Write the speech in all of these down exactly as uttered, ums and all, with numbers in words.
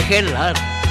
gelar.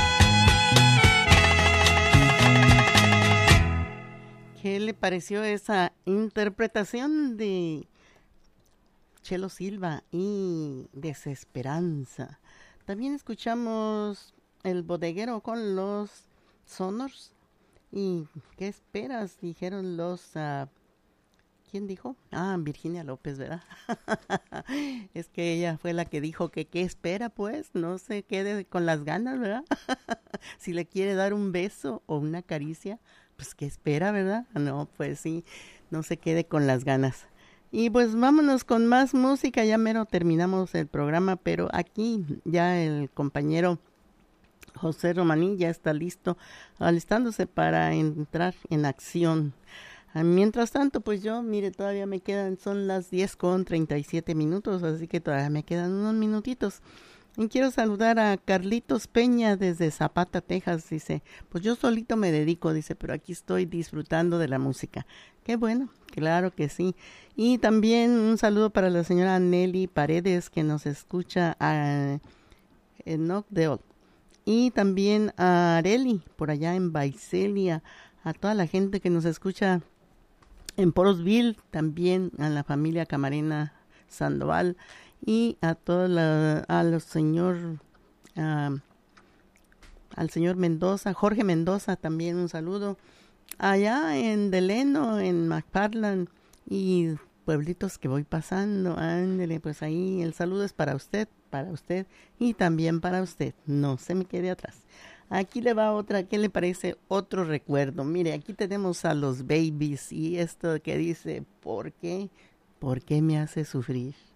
¿Qué le pareció esa interpretación de Chelo Silva y Desesperanza? También escuchamos El Bodeguero con los Sonors. ¿Y qué esperas? Dijeron los... Uh, ¿Quién dijo? Ah, Virginia López, ¿verdad? Es que ella fue la que dijo que qué espera, pues. No se quede con las ganas, ¿verdad? Si le quiere dar un beso o una caricia, pues qué espera, ¿verdad? No, pues sí, no se quede con las ganas. Y pues vámonos con más música, ya mero terminamos el programa, pero aquí ya el compañero José Romaní ya está listo, alistándose para entrar en acción. Mientras tanto, pues yo, mire, todavía me quedan, son las diez con treinta y siete minutos, así que todavía me quedan unos minutitos. Y quiero saludar a Carlitos Peña desde Zapata, Texas. Dice, pues yo solito me dedico, dice, pero aquí estoy disfrutando de la música. Qué bueno, claro que sí. Y también un saludo para la señora Nelly Paredes, que nos escucha a, en Oakdale. Y también a Areli, por allá en Vaiselia. A toda la gente que nos escucha en Porosville, también a la familia Camarena Sandoval. Y a todo la, a los señor, uh, al señor Mendoza, Jorge Mendoza, también un saludo. Allá en Deleno, en McParland y pueblitos que voy pasando, ándele, pues ahí el saludo es para usted, para usted y también para usted. No se me quede atrás. Aquí le va otra, ¿qué le parece? Otro recuerdo. Mire, aquí tenemos a los Babies y esto que dice, ¿por qué? ¿Por qué me hace sufrir?